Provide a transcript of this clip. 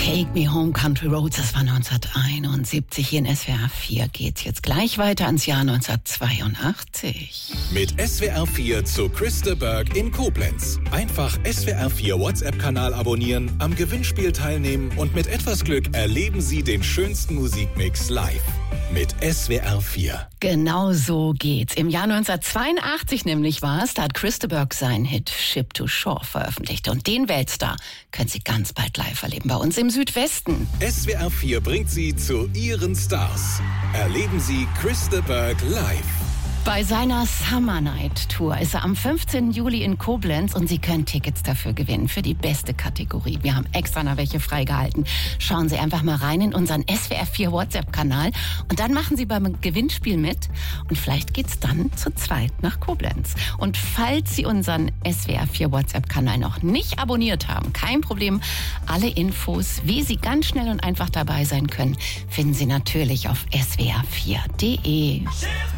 Take Me Home Country Roads, das war 1971. Hier in SWR 4 geht's jetzt gleich weiter ans Jahr 1982. Mit SWR 4 zu Christa Berg in Koblenz. Einfach SWR 4 WhatsApp-Kanal abonnieren, am Gewinnspiel teilnehmen und mit etwas Glück erleben Sie den schönsten Musikmix live. Mit SWR 4. Genau so geht's. Im Jahr 1982 nämlich war es, da hat Christa Berg seinen Hit Ship to Shore veröffentlicht. Und den Weltstar können Sie ganz bald live erleben bei uns im Südwesten. SWR 4 bringt Sie zu Ihren Stars. Erleben Sie Christa Berg live. Bei seiner Summer Night Tour ist er am 15. Juli in Koblenz und Sie können Tickets dafür gewinnen, für die beste Kategorie. Wir haben extra noch welche freigehalten. Schauen Sie einfach mal rein in unseren SWR 4 WhatsApp-Kanal und dann machen Sie beim Gewinnspiel mit und vielleicht geht's dann zu zweit nach Koblenz. Und falls Sie unseren SWR 4 WhatsApp-Kanal noch nicht abonniert haben, kein Problem. Alle Infos, wie Sie ganz schnell und einfach dabei sein können, finden Sie natürlich auf swr4.de.